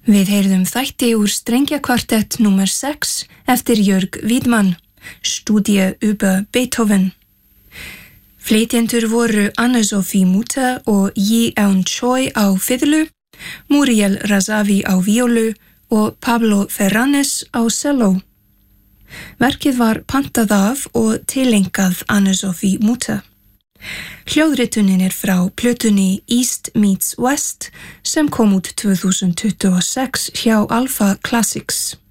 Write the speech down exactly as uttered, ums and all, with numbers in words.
Við heyrðum þætti úr strengjakvartett númer sex eftir Jörg Wiedmann, Studie über Beethoven. Flytjendur voru Anne-Sophie Mutter og Yi Eun Choi á fiðlu, Muriel Razavi á víólu og Pablo Ferranes á selló. Verkið var pantað af og tileinkað Anne-Sophie Mutter. Hljóðritunin er frá plötunni East Meets West sem kom út tvö þúsund tuttugu og sex hjá Alpha Classics.